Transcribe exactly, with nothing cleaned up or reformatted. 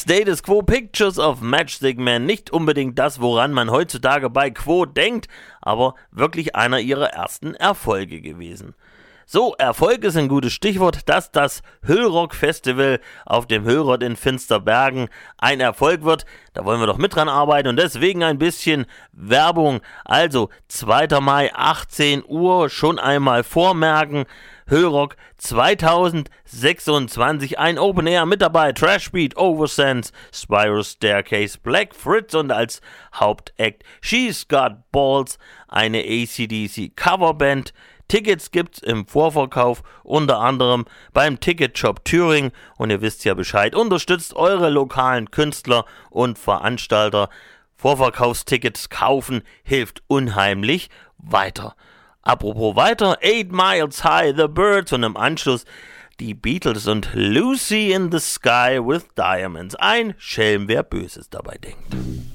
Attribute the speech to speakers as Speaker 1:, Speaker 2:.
Speaker 1: Status Quo, Pictures of Matchstick Man, nicht unbedingt das, woran man heutzutage bei Quo denkt, aber wirklich einer ihrer ersten Erfolge gewesen. So, Erfolg ist ein gutes Stichwort, dass das Hüllrock-Festival auf dem Hüllrott in Finsterbergen ein Erfolg wird. Da wollen wir doch mit dran arbeiten und deswegen ein bisschen Werbung. Also, zweiter Mai, achtzehn Uhr, schon einmal vormerken. Hüllrock zweitausendsechsundzwanzig, ein Open Air mit dabei, Trashbeat, Oversense, Spiral Staircase, Black Fritz und als Hauptact She's Got Balls, eine A C D C Coverband. Tickets gibt's im Vorverkauf, unter anderem beim Ticketshop Thüringen und ihr wisst ja Bescheid, unterstützt eure lokalen Künstler und Veranstalter. Vorverkaufstickets kaufen hilft unheimlich weiter. Apropos weiter, Eight Miles High, The Birds und im Anschluss die Beatles und Lucy in the Sky with Diamonds. Ein Schelm, wer Böses dabei denkt.